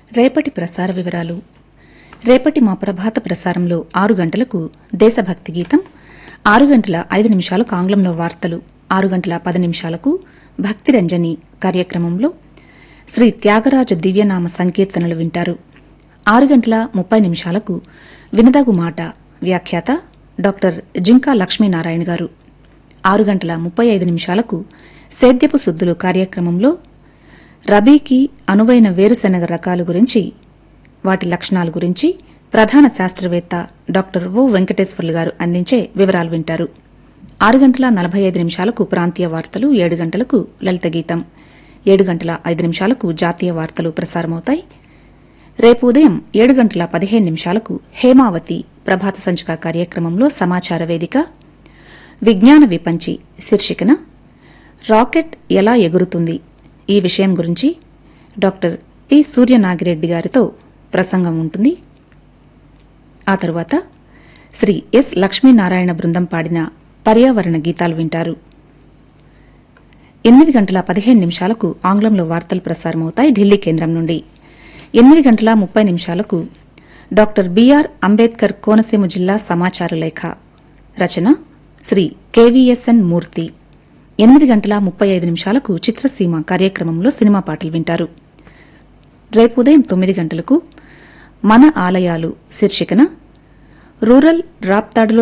రేపటి ప్రసార వివరాలు. రేపటి మా ప్రభాత ప్రసారంలో 6 గంటలకు దేశభక్తి గీతం, 6 గంటల 5 నిమిషాలకు ఆంగ్లంలో వార్తలు, 6 గంటల 10 నిమిషాలకు భక్తిరంజని కార్యక్రమంలో శ్రీ త్యాగరాజ దివ్యనామ సంకీర్తనలు వింటారు. 6 గంటల 30 నిమిషాలకు వినదగు మాట వ్యాఖ్యాత డాక్టర్ జింకా లక్ష్మీనారాయణ గారు. 6 గంటల 35 నిమిషాలకు సేద్యపు సుద్దులు కార్యక్రమంలో రబీకి అనువైన వేరుశెనగ రకాలు గురించి, వాటి లక్షణాల గురించి ప్రధాన శాస్త్రవేత్త డాక్టర్ ఓ వెంకటేశ్వర్లు గారు అందించే వివరాలు వింటారు. 6 గంటల 45 నిమిషాలకు ప్రాంతీయ వార్తలు, 7 గంటలకు లలిత గీతం, 7 గంటల 5 నిమిషాలకు జాతీయ వార్తలు ప్రసారమవుతాయి. రేపు ఉదయం 7 గంటల 15 నిమిషాలకు హేమావతి ప్రభాత సంచిక కార్యక్రమంలో సమాచార వేదిక విజ్ఞాన విపంచి శీర్షికన రాకెట్ ఎలా ఎగురుతుంది ఈ విషయం గురించి డాక్టర్ పి సూర్యనాగిరెడ్డి గారితో ప్రసంగం ఉంటుంది. ఆ తరువాత శ్రీ ఎస్ లక్ష్మీనారాయణ బృందం పాడిన పర్యావరణ గీతాలు వింటారు. 8 గంటల 15 నిమిషాలకు ఆంగ్లంలో వార్తలు ప్రసారమవుతాయి ఢిల్లీ కేంద్రం నుండి. 8 గంటల 30 నిమిషాలకు డాక్టర్ బిఆర్ అంబేద్కర్ కోనసీమ జిల్లా సమాచార లేఖ, రచన శ్రీ కెవిఎస్ఎన్ మూర్తి. 8 గంటల 35 నిమిషాలకు చిత్రసీమ కార్యక్రమంలో సినిమా పాటలు వింటారు. రేపు ఉదయం 9 గంటలకు మన ఆలయాలు శీర్షికన రూరల్ రాప్తాడులో